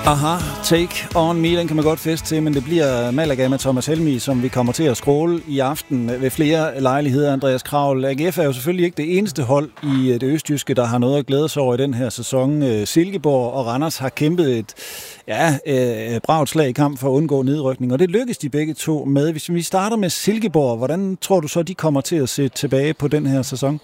Aha, Take On Me, den kan man godt feste til, men det bliver Malaga med Thomas Helmig, som vi kommer til at scrolle i aften ved flere lejligheder. Andreas Kraul, AGF er jo selvfølgelig ikke det eneste hold i det østjyske, der har noget at glæde sig over i den her sæson. Silkeborg og Randers har kæmpet et bragt slag i kamp for at undgå nedrykning, og det lykkedes de begge to med. Hvis vi starter med Silkeborg, hvordan tror du så, de kommer til at se tilbage på den her sæson?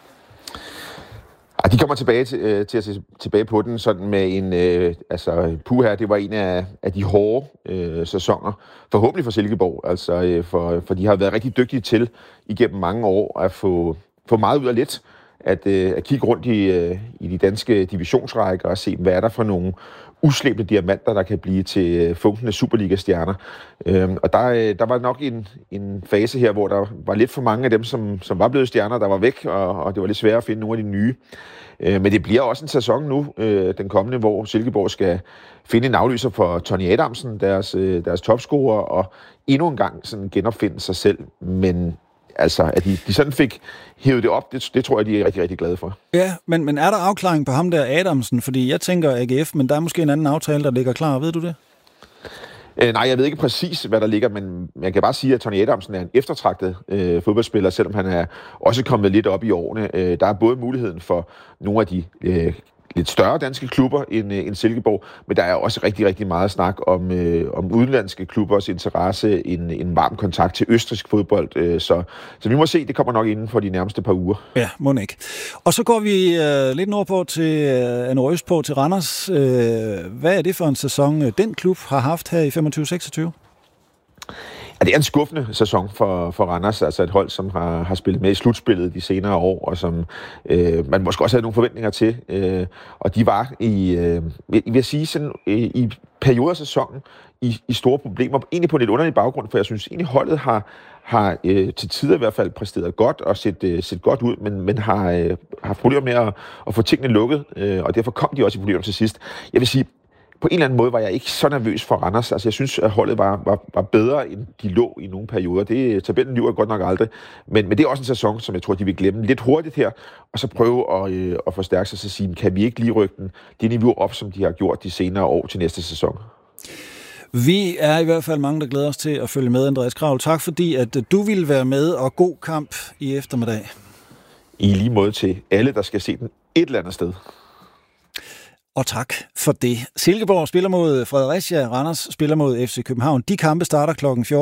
De kommer til at se tilbage på den sådan med en, det var en af de hårde sæsoner, forhåbentlig for Silkeborg, for de har været rigtig dygtige til igennem mange år at få meget ud af lidt, at kigge rundt i de danske divisionsrækker og se, hvad er der for nogle uslæbte diamanter, der kan blive til funkende Superliga-stjerner. Og der var nok en fase her, hvor der var lidt for mange af dem, som var blevet stjerner, der var væk, og det var lidt svært at finde nogle af de nye. Men det bliver også en sæson nu, den kommende, hvor Silkeborg skal finde en afløser for Tony Adamsen, deres topscorer, og endnu en gang sådan genopfinde sig selv. Men altså, at de sådan fik hævet det op, det tror jeg, de er rigtig, rigtig glade for. Ja, men er der afklaring på ham der Adamsen? Fordi jeg tænker AGF, men der er måske en anden aftale, der ligger klar. Ved du det? Nej, jeg ved ikke præcis, hvad der ligger, men jeg kan bare sige, at Tony Adamsen er en eftertragtet fodboldspiller, selvom han er også kommet lidt op i årene. Der er både muligheden for nogle af de lidt større danske klubber end Silkeborg, men der er også rigtig, rigtig meget snak om udenlandske klubbers interesse, en varm kontakt til østrigsk fodbold. Så vi må se, det kommer nok inden for de nærmeste par uger. Ja, må ikke. Og så går vi lidt nordpå nordøstpå til Randers. Hvad er det for en sæson, den klub har haft her i 25-26? Ja, det er en skuffende sæson for Randers, altså et hold, som har spillet med i slutspillet de senere år, og som man måske også havde nogle forventninger til. Og de var i perioder af sæsonen i store problemer, egentlig på en lidt underlig baggrund, for jeg synes egentlig holdet har til tider i hvert fald præsteret godt og set godt ud, men har haft problemer med at få tingene lukket, og derfor kom de også i problemer til sidst. Jeg vil sige, på en eller anden måde var jeg ikke så nervøs for Randers. Altså, jeg synes, at holdet var bedre, end de lå i nogle perioder. Tabellen lyver godt nok aldrig. Men det er også en sæson, som jeg tror, de vil glemme lidt hurtigt her, og så prøve at forstærke sig og sige, kan vi ikke lige rykke det niveau op, som de har gjort de senere år til næste sæson? Vi er i hvert fald mange, der glæder os til at følge med, Andreas Kraul. Tak fordi, at du ville være med, og god kamp i eftermiddag. I lige måde til alle, der skal se den et eller andet sted. Og tak for det. Silkeborg spiller mod Fredericia, Randers spiller mod FC København. De kampe starter klokken 14.